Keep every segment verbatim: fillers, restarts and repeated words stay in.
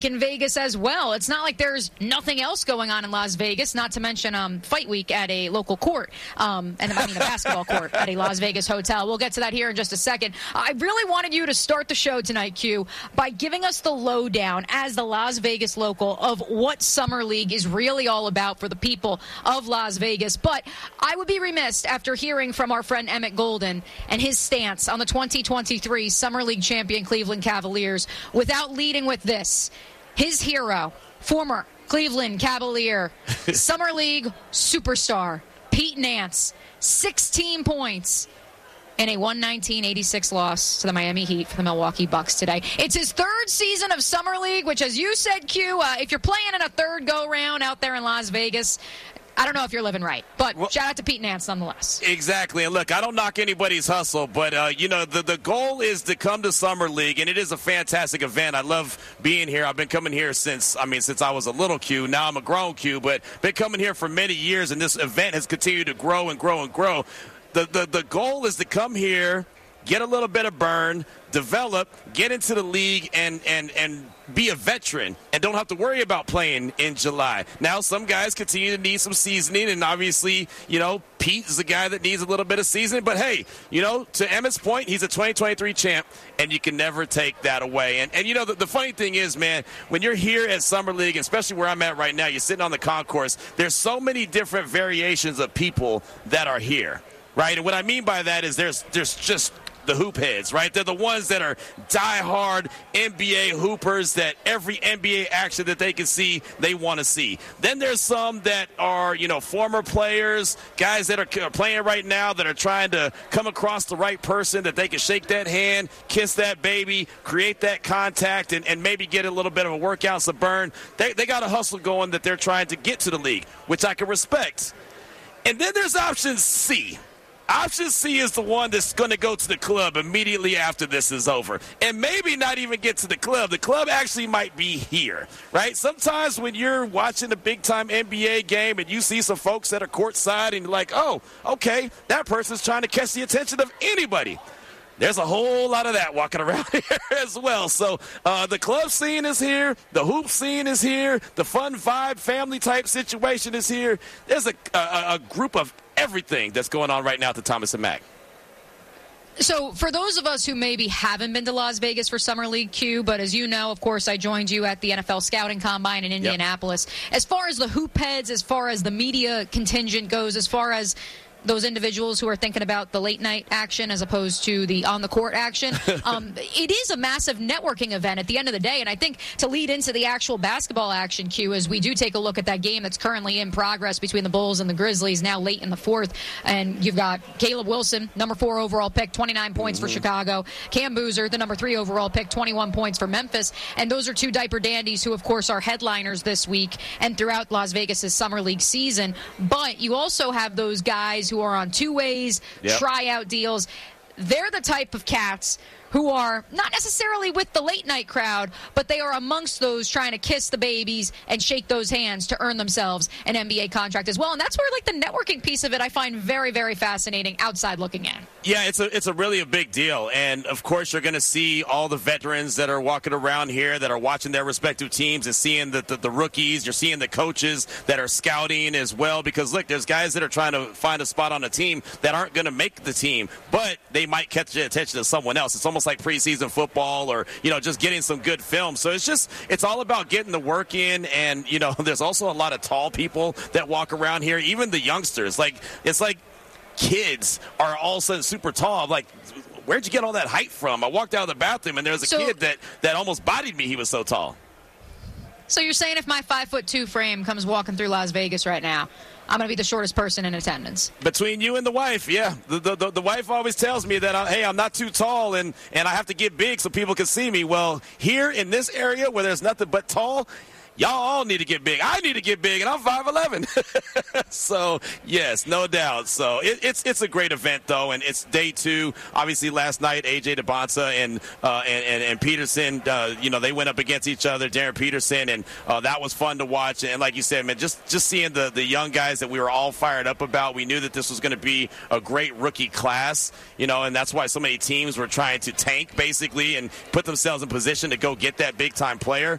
in Vegas as well. It's not like there's nothing else going on in Las Vegas, not to mention um, fight week at a local court, um, and I mean a basketball court at a Las Vegas hotel. We'll get to that here in just a second. I really wanted you to start the show tonight, Q, by giving us the lowdown as the Las Vegas local of what Summer League is really all about for the people of Las Vegas. But I would be remiss after hearing from our friend Emmett Golden and his stance on the twenty twenty-three Summer League champion Cleveland Cavaliers without leading with this. His hero, former Cleveland Cavalier, Summer League superstar, Pete Nance, sixteen points in a one nineteen eighty-six loss to the Miami Heat for the Milwaukee Bucks today. It's his third season of Summer League, which, as you said, Q, uh, if you're playing in a third go-round out there in Las Vegas, I don't know if you're living right, but well, shout out to Pete Nance nonetheless. Exactly. And look, I don't knock anybody's hustle, but, uh, you know, the, the goal is to come to Summer League, and it is a fantastic event. I love being here. I've been coming here since, I mean, since I was a little Q. Now I'm a grown Q, but been coming here for many years, and this event has continued to grow and grow and grow. The, the, the goal is to come here, get a little bit of burn, develop, get into the league, and, and, and be a veteran and don't have to worry about playing in July. Now, some guys continue to need some seasoning, and obviously, you know, Pete is a guy that needs a little bit of seasoning. But, hey, you know, to Emmett's point, he's a twenty twenty-three champ, and you can never take that away. And, and you know, the, the funny thing is, man, when you're here at Summer League, especially where I'm at right now, you're sitting on the concourse, there's so many different variations of people that are here, right? And what I mean by that is there's there's just the hoop heads, right? They're the ones that are diehard N B A hoopers that every N B A action that they can see, they want to see. Then there's some that are, you know, former players, guys that are playing right now that are trying to come across the right person that they can shake that hand, kiss that baby, create that contact, and, and maybe get a little bit of a workout, some burn. They, they got a hustle going that they're trying to get to the league, which I can respect. And then there's option C. Option C is the one that's going to go to the club immediately after this is over. And maybe not even get to the club. The club actually might be here, right? Sometimes when you're watching a big-time N B A game and you see some folks that are courtside and you're like, oh, okay, that person's trying to catch the attention of anybody. There's a whole lot of that walking around here as well. So uh, the club scene is here. The hoop scene is here. The fun vibe, family-type situation is here. There's a, a, a group of everything that's going on right now at the Thomas and Mack. So for those of us who maybe haven't been to Las Vegas for Summer League, Q, but as you know, of course, I joined you at the N F L Scouting Combine in Indianapolis. Yep. As far as the hoop heads, as far as the media contingent goes, as far as those individuals who are thinking about the late-night action as opposed to the on-the-court action. Um, it is a massive networking event at the end of the day, and I think to lead into the actual basketball action, Q, as we do take a look at that game that's currently in progress between the Bulls and the Grizzlies, now late in the fourth, and you've got Caleb Wilson, number four overall pick, twenty-nine points mm-hmm. for Chicago. Cam Boozer, the number three overall pick, twenty-one points for Memphis, and those are two diaper dandies who, of course, are headliners this week and throughout Las Vegas' Summer League season. But you also have those guys who are on two-ways, yep. tryout deals. They're the type of cats who are not necessarily with the late-night crowd, but they are amongst those trying to kiss the babies and shake those hands to earn themselves an N B A contract as well. And that's where, like, the networking piece of it I find very, very fascinating outside looking in. Yeah, it's a it's a really a big deal. And, of course, you're going to see all the veterans that are walking around here that are watching their respective teams and seeing the, the, the rookies. You're seeing the coaches that are scouting as well because, look, there's guys that are trying to find a spot on a team that aren't going to make the team, but they might catch the attention of someone else. It's almost like preseason football or, you know, just getting some good film. So it's just, it's all about getting the work in. And, you know, there's also a lot of tall people that walk around here, even the youngsters. Like, it's like kids are all of a sudden super tall. I'm like, where'd you get all that height from? I walked out of the bathroom and there was a so, kid that, that almost bodied me. He was so tall. So you're saying if my five foot two frame comes walking through Las Vegas right now, I'm going to be the shortest person in attendance? Between you and the wife, yeah. The the, the, the wife always tells me that, I, hey, I'm not too tall and, and I have to get big so people can see me. Well, here in this area where there's nothing but tall, y'all all need to get big. I need to get big, and I'm five eleven. So, yes, no doubt. So, it, it's it's a great event, though, and it's day two. Obviously, last night, A J DeBonsa and uh, and, and, and Peterson, uh, you know, they went up against each other, Darren Peterson, and uh, that was fun to watch. And like you said, man, just, just seeing the, the young guys that we were all fired up about, we knew that this was going to be a great rookie class, you know, and that's why so many teams were trying to tank, basically, and put themselves in position to go get that big-time player.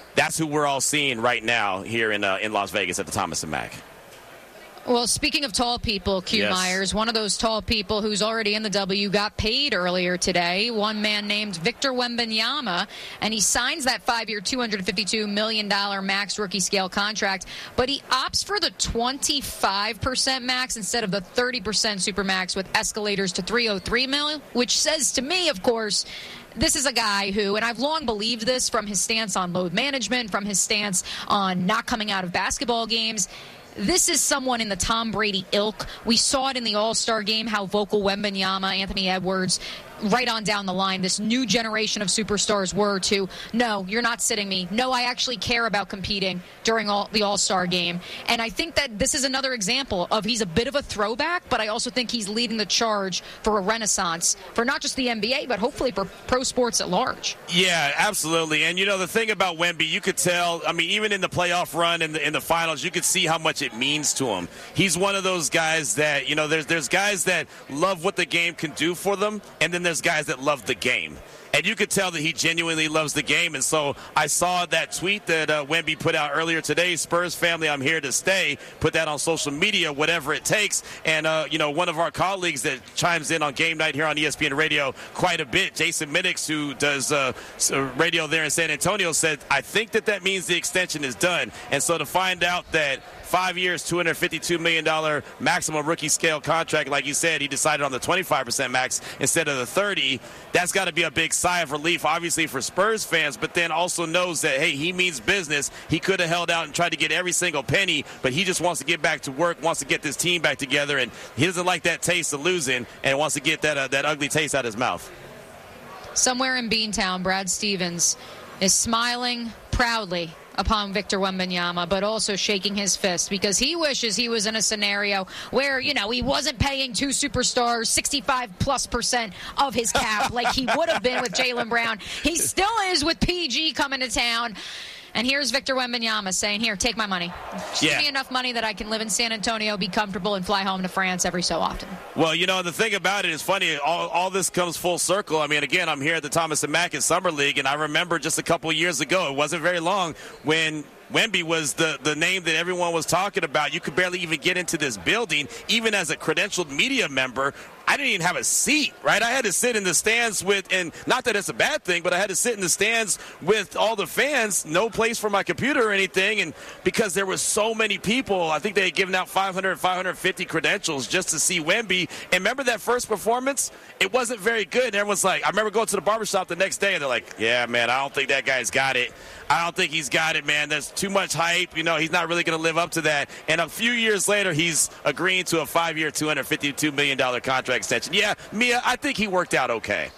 that's who we're all seeing right now here in uh, in Las Vegas at the Thomas and Mack. Well, speaking of tall people, Q Yes. Myers, one of those tall people who's already in the W got paid earlier today. One man named Victor Wembanyama, and he signs that five-year, two hundred fifty-two million dollars max rookie scale contract, but he opts for the twenty-five percent max instead of the thirty percent supermax with escalators to three hundred three mil, which says to me, of course, this is a guy who, and I've long believed this from his stance on load management, from his stance on not coming out of basketball games, this is someone in the Tom Brady ilk. We saw it in the All-Star game, how vocal Wembanyama, Anthony Edwards, right on down the line, this new generation of superstars were to, no, you're not sitting me. No, I actually care about competing during all, the All-Star game. And I think that this is another example of he's a bit of a throwback, but I also think he's leading the charge for a renaissance for not just the N B A, but hopefully for pro sports at large. Yeah, absolutely. And, you know, the thing about Wemby, you could tell, I mean, even in the playoff run in the, in the finals, you could see how much it means to him. He's one of those guys that, you know, there's, there's guys that love what the game can do for them, and then there's guys that love the game. And you could tell that he genuinely loves the game. And so I saw that tweet that uh, Wemby put out earlier today, Spurs family, I'm here to stay. Put that on social media, whatever it takes. And, uh, you know, one of our colleagues that chimes in on game night here on E S P N Radio quite a bit, Jason Minix, who does uh, radio there in San Antonio, said, I think that that means the extension is done. And so to find out that five years, two hundred fifty-two million dollars maximum rookie scale contract, like you said, he decided on the twenty-five percent max instead of the thirty. That's got to be a big sigh of relief, obviously, for Spurs fans, but then also knows that, hey, he means business. He could have held out and tried to get every single penny, but he just wants to get back to work, wants to get this team back together, and he doesn't like that taste of losing and wants to get that, uh, that ugly taste out of his mouth. Somewhere in Beantown, Brad Stevens is smiling proudly upon Victor Wembanyama, but also shaking his fist because he wishes he was in a scenario where, you know, he wasn't paying two superstars sixty-five plus percent of his cap like he would have been with Jaylen Brown. He still is with P G coming to town. And here's Victor Wembanyama saying, here, take my money. Just yeah. give me enough money that I can live in San Antonio, be comfortable, and fly home to France every so often. Well, you know, the thing about it is funny. All, all this comes full circle. I mean, again, I'm here at the Thomas and Mack in Summer League, and I remember just a couple of years ago, it wasn't very long, when Wemby was the, the name that everyone was talking about. You could barely even get into this building, even as a credentialed media member. I didn't even have a seat, right? I had to sit in the stands with, and not that it's a bad thing, but I had to sit in the stands with all the fans, no place for my computer or anything, and because there were so many people, I think they had given out five hundred, five hundred fifty credentials just to see Wemby. And remember that first performance? It wasn't very good. And everyone's like, I remember going to the barbershop the next day, and they're like, yeah, man, I don't think that guy's got it. I don't think he's got it, man. There's too much hype. You know, he's not really going to live up to that. And a few years later, he's agreeing to a five-year, two hundred fifty-two million dollars contract extension. Yeah, Mia, I think he worked out okay.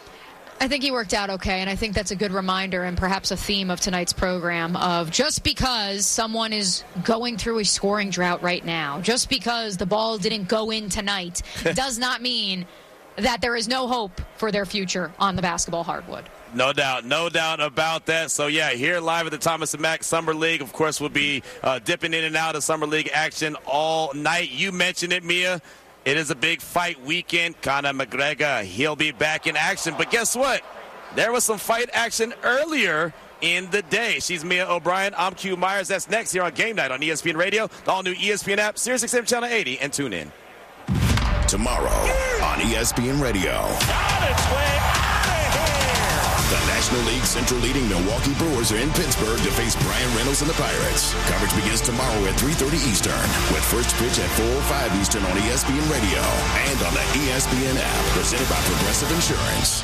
I think he worked out okay, and I think that's a good reminder and perhaps a theme of tonight's program of just because someone is going through a scoring drought right now, just because the ball didn't go in tonight, does not mean that there is no hope for their future on the basketball hardwood. No doubt, no doubt about that. So, yeah, here live at the Thomas and Mack Summer League. Of course, we'll be uh, dipping in and out of Summer League action all night. You mentioned it, Mia. It is a big fight weekend. Conor McGregor, he'll be back in action. But guess what? There was some fight action earlier in the day. She's Mia O'Brien. I'm Q Myers. That's next here on Game Night on E S P N Radio, the all-new E S P N app, Sirius X M Channel eighty, and tune in. Tomorrow on E S P N Radio. On its way out of here. The National League Central leading Milwaukee Brewers are in Pittsburgh to face Brian Reynolds and the Pirates. Coverage begins tomorrow at three thirty Eastern with first pitch at four oh five Eastern on E S P N Radio and on the E S P N app. Presented by Progressive Insurance.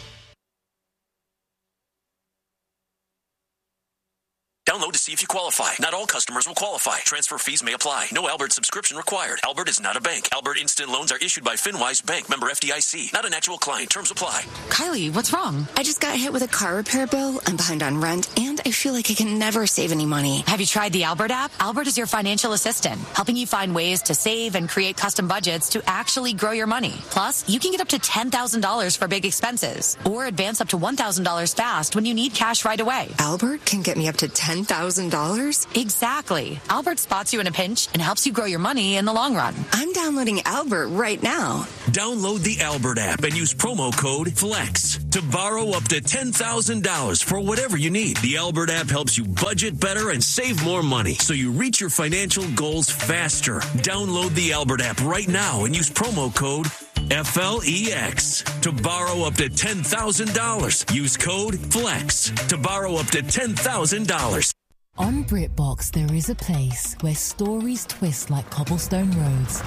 Download to see if you qualify. Not all customers will qualify. Transfer fees may apply. No Albert subscription required. Albert is not a bank. Albert Instant Loans are issued by FinWise Bank, member F D I C. Not an actual client. Terms apply. Kylie, what's wrong? I just got hit with a car repair bill. I'm behind on rent, and I feel like I can never save any money. Have you tried the Albert app? Albert is your financial assistant, helping you find ways to save and create custom budgets to actually grow your money. Plus, you can get up to ten thousand dollars for big expenses, or advance up to one thousand dollars fast when you need cash right away. Albert can get me up to ten ten thousand dollars? Exactly. Albert spots you in a pinch and helps you grow your money in the long run. I'm downloading Albert right now. Download the Albert app and use promo code FLEX to borrow up to ten thousand dollars for whatever you need. The Albert app helps you budget better and save more money so you reach your financial goals faster. Download the Albert app right now and use promo code F L E X to borrow up to ten thousand dollars. Use code FLEX to borrow up to ten thousand dollars. On BritBox, there is a place where stories twist like cobblestone roads,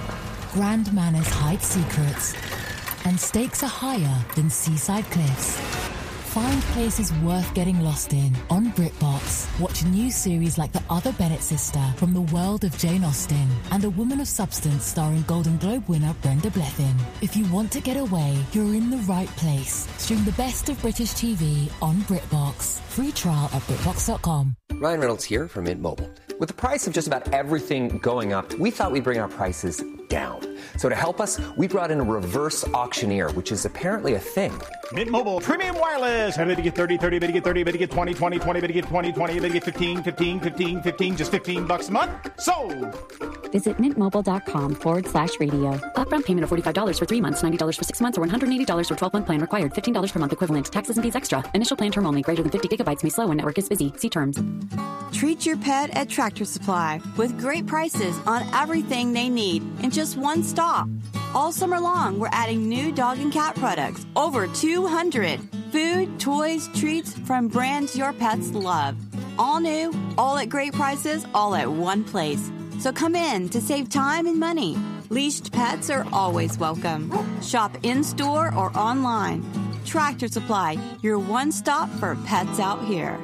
grand manners hide secrets, and stakes are higher than seaside cliffs. Find places worth getting lost in on BritBox. Watch new series like The Other Bennett Sister from the world of Jane Austen and A Woman of Substance starring Golden Globe winner Brenda Blethyn. If you want to get away, you're in the right place. Stream the best of British T V on BritBox. Free trial at BritBox dot com. Ryan Reynolds here from Mint Mobile. With the price of just about everything going up, we thought we'd bring our prices down. So to help us, we brought in a reverse auctioneer, which is apparently a thing. Mint Mobile Premium Wireless. How to get thirty, thirty, how to get thirty, how to get twenty, twenty, twenty, how to get twenty, twenty, how to get fifteen, fifteen, fifteen, fifteen, just fifteen bucks a month? Sold! Visit mintmobile.com forward slash radio. Upfront payment of forty-five dollars for three months, ninety dollars for six months, or one hundred eighty dollars for twelve-month plan required. fifteen dollars per month equivalent. Taxes and fees extra. Initial plan term only. Greater than fifty gigabytes may slow when network is busy. See terms. Treat your pet at Tractor Supply with great prices on everything they need in just one stop. All summer long, we're adding new dog and cat products. Over two hundred. Food, toys, treats from brands your pets love. All new, all at great prices, all at one place. So come in to save time and money. Leashed pets are always welcome. Shop in-store or online. Tractor Supply, your one stop for pets out here.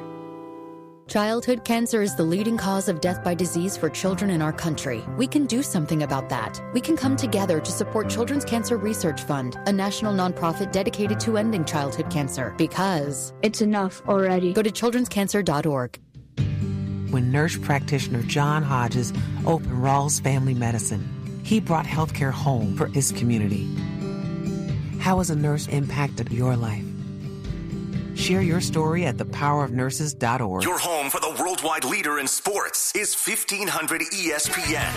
Childhood cancer is the leading cause of death by disease for children in our country. We can do something about that. We can come together to support Children's Cancer Research Fund, a national nonprofit dedicated to ending childhood cancer. Because it's enough already. Go to children's cancer dot org. When nurse practitioner John Hodges opened Rawls Family Medicine, he brought healthcare home for his community. How has a nurse impacted your life? Share your story at the power of nurses dot org. Your home for the worldwide leader in sports is fifteen hundred E S P N.